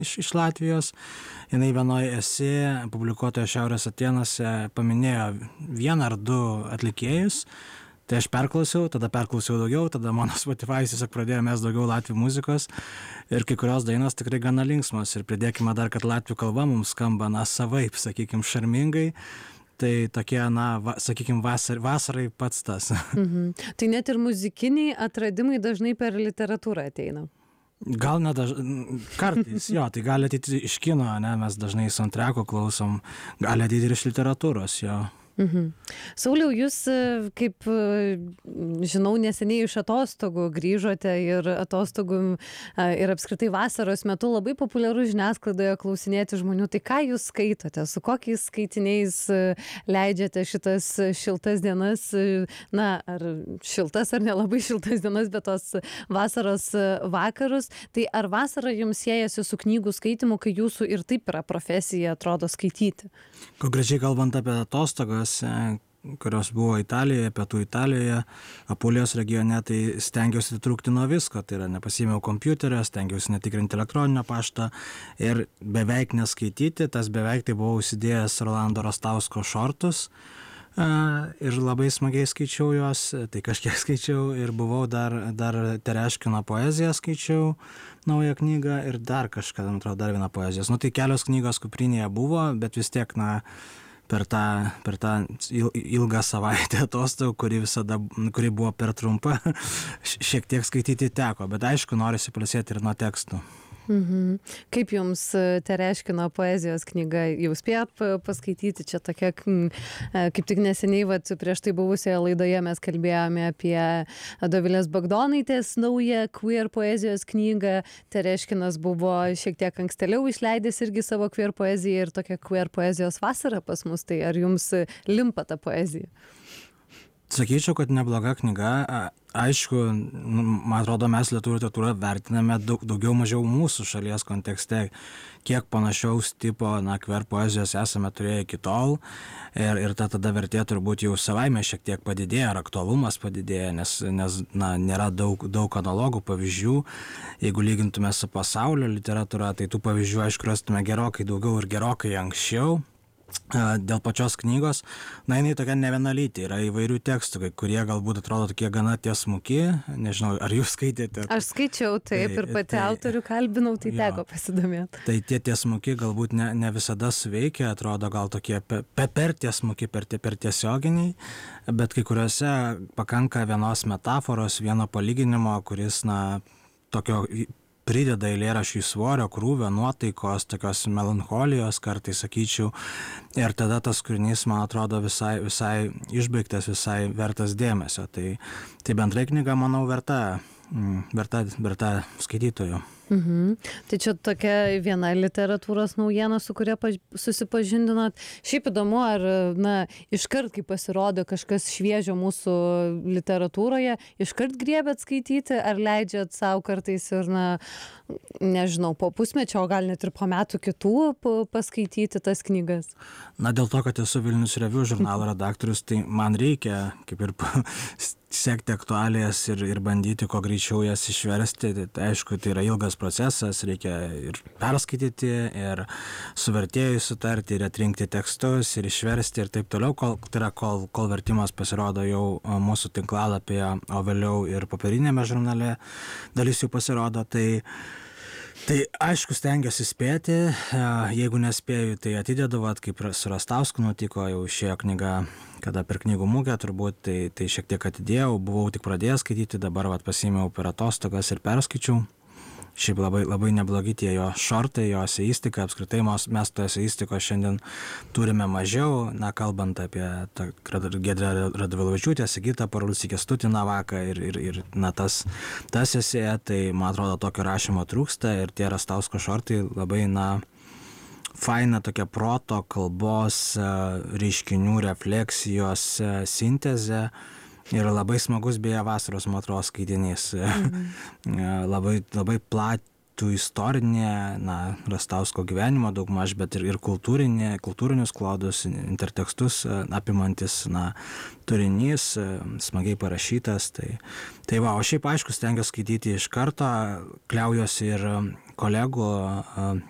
iš Latvijos. Jinai vienoje esė publikuotoje Šiaurės Atėnuose paminėjo vieną ar du atlikėjus. Tai aš perklausiau daugiau, tada mano Spotify tiesiog pradėjo mes daugiau latvių muzikos ir kai kurios dainos tikrai gana linksmos. Ir pridėkime dar, kad latvių kalba mums skamba, savaip, sakykime, šarmingai. Tai tokie, sakykime, vasarai pats tas. Tai net ir muzikiniai atradimai dažnai per literatūrą ateina. Gal kartais, jo, tai gali ateiti iš kino, ne, mes dažnai soundtrack'o klausom, gali ateiti ir iš literatūros, jo. Sauliau, jūs, kaip žinau, neseniai iš atostogų grįžote ir atostogų ir apskritai vasaros metu labai populiaru žiniasklaidoje klausinėti žmonių, tai ką jūs skaitote, su kokiais skaitiniais leidžiate šitas šiltas dienas, ar šiltas ar nelabai šiltas dienas, bet tos vasaros vakarus, tai ar vasara jums siejasi su knygų skaitimu, kai jūsų ir taip yra profesija, atrodo, skaityti? Konkrečiai kalbant apie atostogas, kurios buvo Italijoje, pietų Italijoje, Apulijos regione, tai stengiausi atitrūkti nuo visko, tai yra nepasiėmiau kompiuterio, stengiausi netikrinti elektroninio paštą ir beveik neskaityti, tas beveik tai buvau įsidėjęs Rolando Rastausko šortus ir labai smagiai skaičiau juos, tai kažkiek skaičiau ir buvau dar Tereškino poeziją skaičiau, naują knygą ir dar kažką, man atrodo, dar vieną poezijos. Tai kelios knygos kuprinėje buvo, bet vis tiek, per tą ilgą savaitę atostogų, kuri buvo per trumpa, šiek tiek skaityti teko, bet aišku, norisi pailsėti ir nuo tekstų. Kaip jums Tereškino poezijos knyga, jau spėjot paskaityti, čia tokia, kaip tik neseniai, prieš tai buvusioje laidoje mes kalbėjome apie Dovilės Bagdonaitės naują queer poezijos knygą, Tereškinas buvo šiek tiek ankstėliau išleidęs irgi savo queer poeziją ir tokia queer poezijos vasara pas mus, tai ar jums limpa ta poezija? Sakyčiau, kad nebloga knyga. Aišku, man atrodo, mes lietuvių literatūrą vertiname daugiau mažiau mūsų šalies kontekste, kiek panašaus tipo queer poezijos esame turėję iki tol ir tada vertė turbūt jau savaime šiek tiek padidėja, ar aktualumas padidėja, nes nėra daug analogų pavyzdžių. Jeigu lygintume su pasaulio literatūra, tai tų pavyzdžių, aišku, rastume gerokai daugiau ir gerokai anksčiau. Dėl pačios knygos, jinai tokia nevienalytė, yra įvairių tekstų, kurie galbūt atrodo tokie gana tiesmuki, nežinau, ar jūs skaitėte? Aš skaičiau, taip, ir pati autorių kalbinau, tai teko pasidomėti. Tai tie tiesmuki galbūt ne visada suveikia, atrodo gal tokie per tiesmuki, per tiesioginiai, bet kai kuriuose pakanka vienos metaforos, vieno palyginimo, kuris, tokio prideda eilėraščiui svorio, krūvio, nuotaikos, tokios melancholijos kartais, sakyčiau, ir tada tas kūrinys, man atrodo, visai išbaigtas, visai vertas dėmesio. Tai bendrai knyga, manau, verta skaitytojų. Tai čia tokia viena literatūros naujiena, su kuria susipažindinot. Šiaip įdomu, ar iškart, kai pasirodo kažkas šviežio mūsų literatūroje, iškart griebėt skaityti, ar leidžiat savo kartais ir, nežinau, po pusmečio, o gal net ir po metų kitų paskaityti tas knygas? Dėl to, kad esu Vilnius Review žurnalo redaktorius, tai man reikia kaip ir sekti aktualijas ir bandyti kuo greičiau jas išversti. Tai aišku, tai yra ilgas procesas, reikia ir perskaityti, ir su vertėjui sutarti, ir atrinkti tekstus, ir išversti ir taip toliau, kol vertimas pasirodo jau mūsų tinklalapyje, o vėliau ir popierinėme žurnale dalis jų pasirodo. Tai aišku, stengiuosi spėti, jeigu nespėju, tai atidedu, kaip su Rastausku nutiko, jau išėjo knyga, kada per knygų mugę turbūt, tai šiek tiek atidėjau, buvau tik pradėjęs skaityti, dabar pasiėmiau per atostogas ir perskaičiau. Šiaip labai neblogi tie jo šortai, jo eseistika, apskritai mes to eseistikos šiandien turime mažiau, kalbant apie Giedrę Radvilavičiūtę, Sigitą Parulskį, Kęstutį Navaką ir tas esė, tai man atrodo tokio rašymo trūksta ir tie Rastausko šortai labai faina tokia proto, kalbos, reiškinių, refleksijos sintezė. Ir labai smagus beje vasaros, man atrodo, skaitinys. Labai platų istorinė, Rastausko gyvenimo daugmaž, bet ir kultūrinius klodus, intertekstus apimantis turinys, smagiai parašytas. Tai o šiaip aišku, stengiuosi skaityti iš karto, kliaujuosi ir kolegų